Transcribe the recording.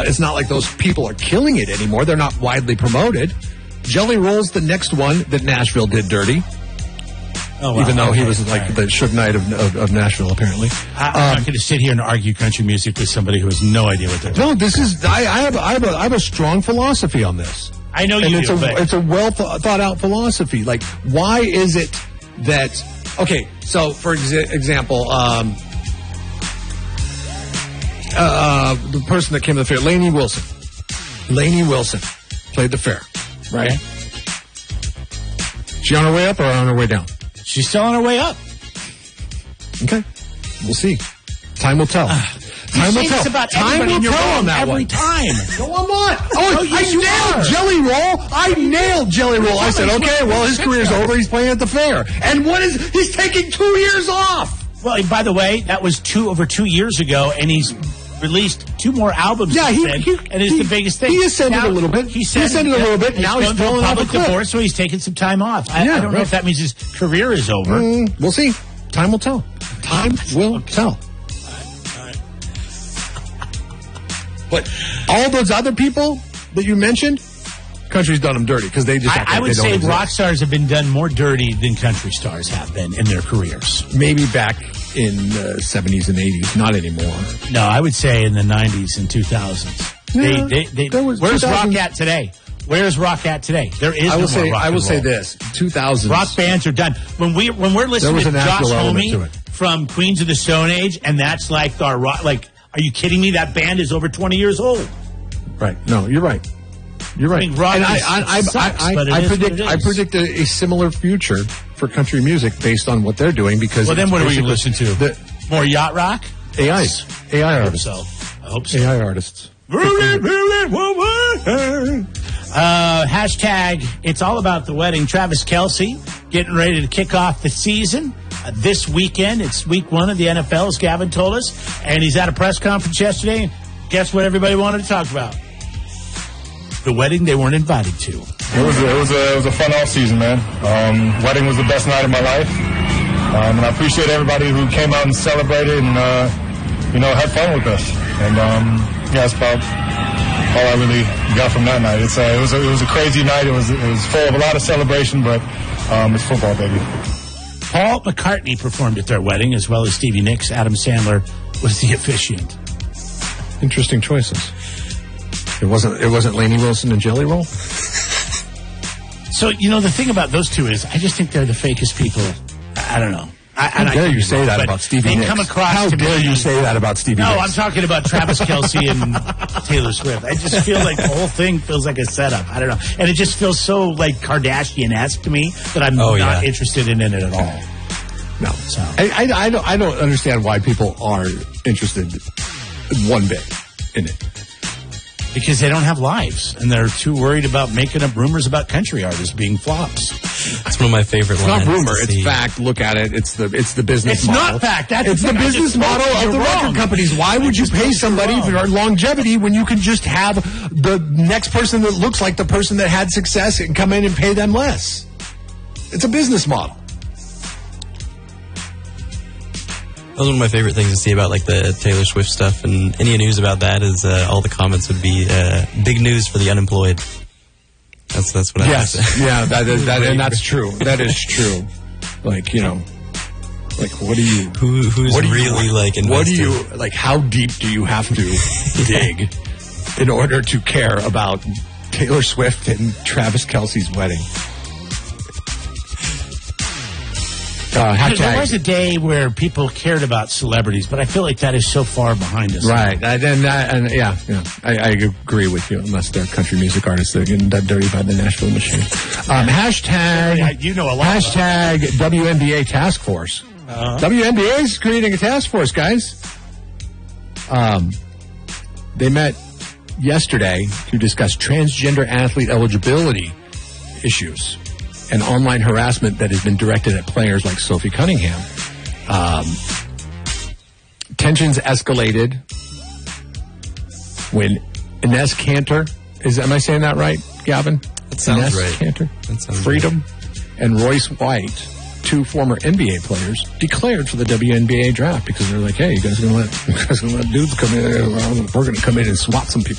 but it's not like those people are killing it anymore. They're not widely promoted. Jelly Roll's the next one that Nashville did dirty. Oh, wow. Even though he was the Suge Knight of Nashville, apparently. I'm not going to sit here and argue country music with somebody who has no idea what they're doing. No, this is. I have a strong philosophy on this. I know you do. It's a well thought out philosophy. Like, why is it that? Okay, so for example, the person that came to the fair, Lainey Wilson. Lainey Wilson played the fair, right? Okay. She on her way up or on her way down? She's still on her way up. Okay, we'll see. Time will tell. Time will tell. About time will tell on that every one. time. No, I'm not. Oh, I nailed Jelly Roll. I nailed Jelly Roll. I said, okay, well, his career's over. He's playing at the fair. And he's taking 2 years off. Well, by the way, that was over 2 years ago, and he's released 2 more albums. Yeah, and it's the biggest thing. He ascended a little bit. He ascended a little bit. Now he's going off a public cliff. divorce, so he's taking some time off. I don't know if that means his career is over. We'll see. Time will tell. Time will tell. But all those other people that you mentioned, country's done them dirty because they just. I would say rock stars have been done more dirty than country stars have been in their careers. Maybe back in the 70s and 80s, not anymore. No, I would say in the 90s and 2000s. Yeah, where's rock at today? Where's rock at today? There is no more rock. I will say this: 2000s rock bands are done. When we're listening to Josh Homme from Queens of the Stone Age, and that's like our rock. Like, are you kidding me? That band is over 20 years old. Right? No, you're right. You're right. I mean, rock I predict a similar future for country music based on what they're doing. Because then what are we going to listen to? More yacht rock? AI artists. I hope so. AI artists. Hashtag, it's all about the wedding. Travis Kelce getting ready to kick off the season this weekend. It's week 1 of the NFL, as Gavin told us. And he's at a press conference yesterday. And guess what everybody wanted to talk about? The wedding they weren't invited to. It was a fun off season, man. Wedding was the best night of my life. And I appreciate everybody who came out and celebrated and, had fun with us. And, that's about all I really got from that night. It was a crazy night. It was full of a lot of celebration, but it's football, baby. Paul McCartney performed at their wedding, as well as Stevie Nicks. Adam Sandler was the officiant. Interesting choices. It wasn't Lainey Wilson and Jelly Roll? So, the thing about those two is I just think they're the fakest people. I don't know. How dare you say that about Stevie Nicks? How dare you say that about Stevie Nicks? No, I'm talking about Travis Kelce and Taylor Swift. I just feel like the whole thing feels like a setup. I don't know. And it just feels so, like, Kardashian-esque to me that I'm not interested in it at all. No. So. I don't understand why people are interested one bit in it. Because they don't have lives, and they're too worried about making up rumors about country artists being flops. It's one of my favorite lines. It's not rumor, it's fact. Look at it. It's the business model. It's not fact. It's the business model of the record companies. Why would you pay somebody for longevity when you can just have the next person that looks like the person that had success and come in and pay them less? It's a business model. That was one of my favorite things to see about like the Taylor Swift stuff, and any news about that is all the comments would be big news for the unemployed. That's what I say. Yeah, and that's true. That is true. Like, like what do you? Who's really like invested? What do you like? How deep do you have to dig in order to care about Taylor Swift and Travis Kelce's wedding? There was a day where people cared about celebrities, but I feel like that is so far behind us. Right. I agree with you, unless they're country music artists that are getting done dirty by the Nashville machine. Hashtag, you know a lot hashtag WNBA task force. WNBA is creating a task force, guys. They met yesterday to discuss transgender athlete eligibility issues and online harassment that has been directed at players like Sophie Cunningham. Tensions escalated when Inez Cantor, am I saying that right, Gavin? That sounds Inez right. Cantor, that sounds Freedom, right. And Royce White, 2 former NBA players, declared for the WNBA draft because they're like, hey, you guys are going to let dudes come in? We're going to come in and swat some people.